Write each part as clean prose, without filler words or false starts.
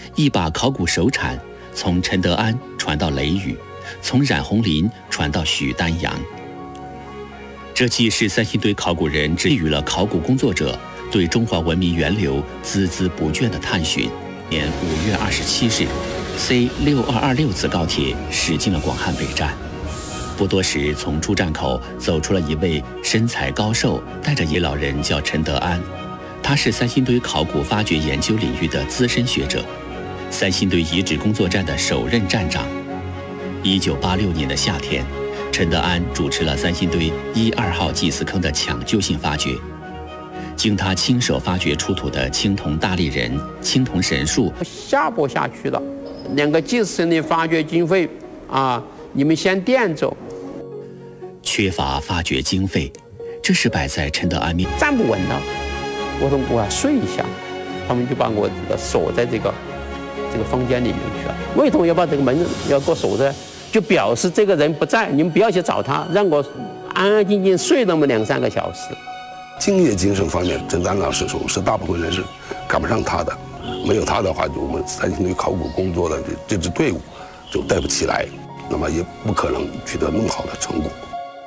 亦把考古首产从陈德安传到雷禹，从冉洪林传到许丹阳。这既是三星堆考古人给予了考古工作者对中华文明源流孜孜不倦的探寻。年5月27日 ，C6226 次高铁驶进了广汉北站。不多时，从出站口走出了一位身材高瘦、带着野老人，叫陈德安。他是三星堆考古发掘研究领域的资深学者，三星堆遗址工作站的首任站长。1986年的夏天，陈德安主持了三星堆1、2号祭祀坑的抢救性发掘。经他亲手发掘出土的青铜大力人、青铜神树， 下播下去了，2个祭祀坑的发掘经费啊，你们先垫着。 缺乏发掘经费，这是摆在陈德安面站不稳了。我说我要睡一下，他们就把我这个锁在这个房间里面去了。为什么要把这个门要给我锁着？就表示这个人不在，你们不要去找他，让我安安静静睡那么2、3个小时。 敬业精神方面，陈德安老师是大部分人是赶不上他的。没有他的话，就我们三星堆考古工作的这支队伍就带不起来，那么也不可能取得那么好的成果。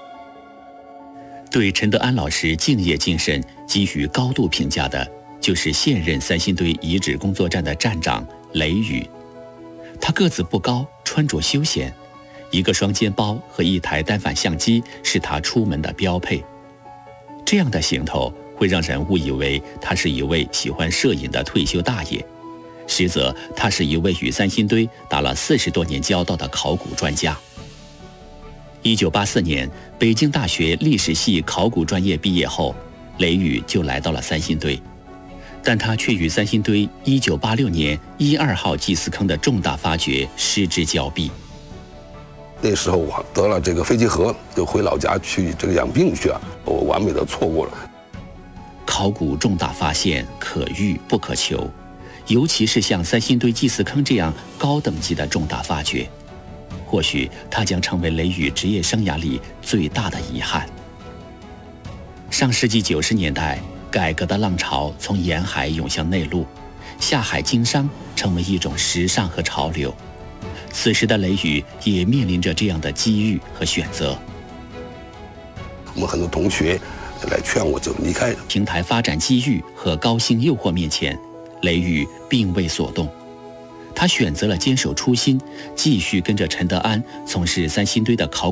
对陈德安老师敬业精神给予高度评价的，就是现任三星堆遗址工作站的站长雷禹。他个子不高，穿着休闲，一个双肩包和一台单反相机是他出门的标配。这样的行头会让人误以为他是一位喜欢摄影的退休大爷，实则他是一位与三星堆打了40多年交道的考古专家。1984年，北京大学历史系考古专业毕业后，雷禹就来到了三星堆，但他却与三星堆1986年1、2号祭祀坑的重大发掘失之交臂。 那时候我得了这个肺结核，就回老家去这个养病去了，我完美的错过了。 考古重大发现可遇不可求，尤其是像三星堆祭祀坑这样高等级的重大发掘，或许它将成为雷禹职业生涯里最大的遗憾。上世纪90年代，改革的浪潮从沿海涌向内陆，下海经商成为一种时尚和潮流。此时的雷禹也面临着这样的机遇和选择。 我们很多同学来劝我就离开。 平台发展机遇和高薪诱惑面前，雷禹并未所动。他选择了坚守初心，继续跟着陈德安从事三星堆的考